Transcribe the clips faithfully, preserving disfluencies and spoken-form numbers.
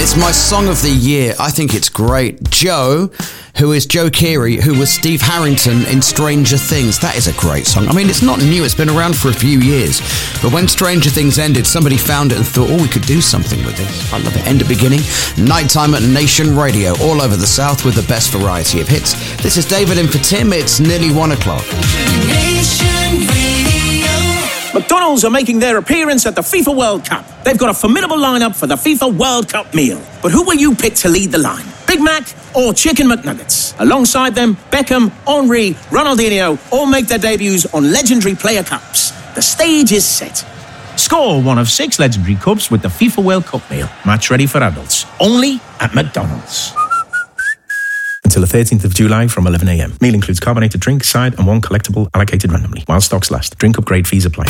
It's my song of the year. I think it's great. Joe, who is Joe Keery, who was Steve Harrington in Stranger Things. That is a great song. I mean, it's not new. It's been around for a few years. But when Stranger Things ended, somebody found it and thought, oh, we could do something with this. I love it. End of beginning. Nighttime at Nation Radio, all over the South with the best variety of hits. This is David in for Tim. It's nearly one o'clock. Nation Radio. McDonald's are making their appearance at the FIFA World Cup. They've got a formidable lineup for the FIFA World Cup meal. But who will you pick to lead the line? Big Mac or Chicken McNuggets? Alongside them, Beckham, Henry, Ronaldinho all make their debuts on legendary player cups. The stage is set. Score one of six legendary cups with the FIFA World Cup meal. Match ready for adults. Only at McDonald's. Until the thirteenth of July from eleven a.m. Meal includes carbonated drink, side and one collectible allocated randomly. While stocks last. Drink upgrade fees apply.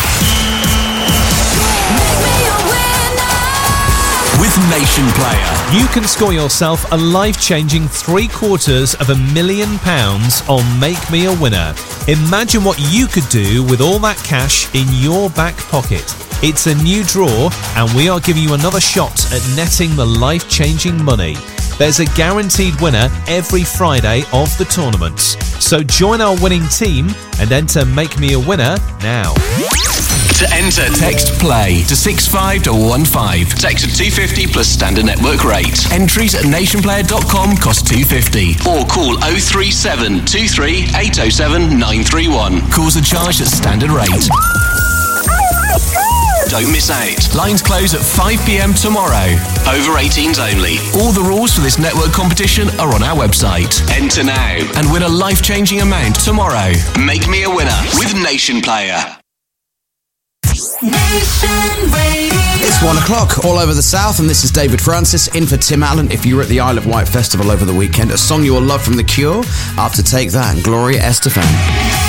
With Nation Player, you can score yourself a life-changing three quarters of a million pounds on Make Me a Winner. Imagine what you could do with all that cash in your back pocket. It's a new draw, and we are giving you another shot at netting the life-changing money. There's a guaranteed winner every Friday of the tournaments. So join our winning team and enter Make Me a Winner now. To enter, text PLAY to six five one one five. Text at two fifty plus standard network rate. Entries at nation player dot com cost two fifty. Or call oh three seven two three eight oh seven nine three one. Calls are charged at standard rate. Don't miss out. Lines close at five p.m. tomorrow. Over eighteens only. All the rules for this network competition are on our website. Enter now and win a life-changing amount tomorrow. Make Me a Winner with Nation Player. Nation Radio. It's one o'clock, all over the South, and this is David Francis in for Tim Allen. If you were at the Isle of Wight Festival over the weekend, a song you will love from The Cure. After Take That and Gloria Estefan.